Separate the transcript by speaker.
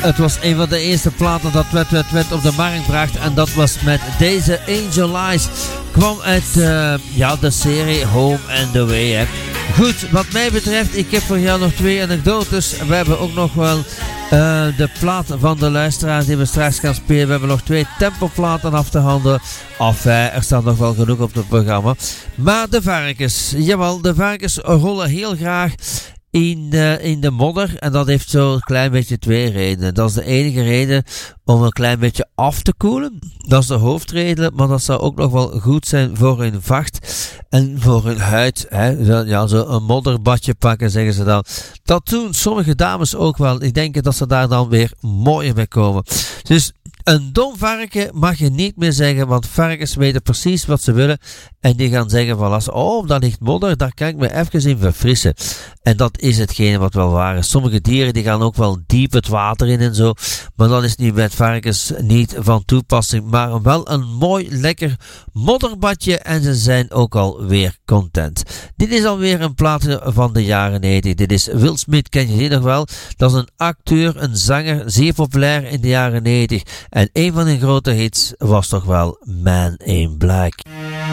Speaker 1: Het was een van de eerste platen dat Wet op de markt bracht. En dat was met deze Angel Eyes. Kwam uit de serie Home and Away. Hè. Goed, wat mij betreft, ik heb voor jou nog 2 anekdotes. We hebben ook nog wel de plaat van de luisteraars die we straks gaan spelen. We hebben nog 2 tempoplaten af te handelen. Er staat nog wel genoeg op het programma. Maar de varkens, jawel, de varkens rollen heel graag in de modder. En dat heeft zo een klein beetje 2 redenen. Dat is de enige reden om een klein beetje af te koelen. Dat is de hoofdreden. Maar dat zou ook nog wel goed zijn voor hun vacht en voor hun huid. Hè. Ja, zo een modderbadje pakken, zeggen ze dan. Dat doen sommige dames ook wel. Ik denk dat ze daar dan weer mooier mee komen. Dus een dom varken mag je niet meer zeggen, want varkens weten precies wat ze willen. En die gaan zeggen van, daar ligt modder, daar kan ik me even in verfrissen. En dat is hetgene wat wel waar is. Sommige dieren die gaan ook wel diep het water in en zo. Maar dat is nu met varkens niet van toepassing. Maar wel een mooi, lekker modderbadje. En ze zijn ook alweer content. Dit is alweer een plaat van de jaren 90. Dit is Will Smith, ken je die nog wel? Dat is een acteur, een zanger, zeer populair in de jaren 90. En een van de grote hits was toch wel Man in Black.